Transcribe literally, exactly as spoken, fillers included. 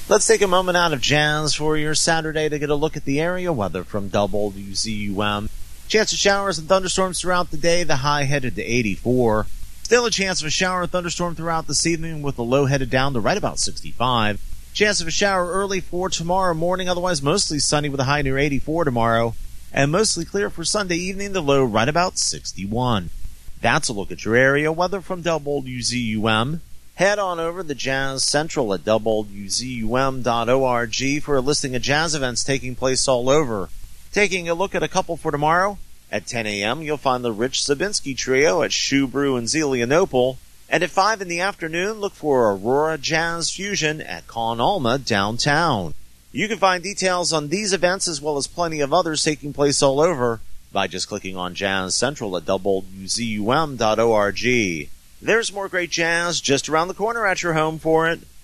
Let's take a moment out of jazz for your Saturday to get a look at the area weather from W Z U M. Chance of showers and thunderstorms throughout the day, the high headed to eighty-four. Still a chance of a shower or thunderstorm throughout this evening with the low headed down to right about sixty-five. Chance of a shower early for tomorrow morning, otherwise mostly sunny with a high near eighty-four tomorrow. And mostly clear for Sunday evening, the low right about sixty-one. That's a look at your area weather from W Z U M. Head on over to Jazz Central at W Z U M dot org for a listing of jazz events taking place all over. Taking a look at a couple for tomorrow, at ten a.m. you'll find the Rich Zabinski Trio at Shoe Brew in Zelienople, and at five in the afternoon, look for Aurora Jazz Fusion at Con Alma downtown. You can find details on these events as well as plenty of others taking place all over by just clicking on Jazz Central at W Z U M dot org. There's more great jazz just around the corner at your home for it.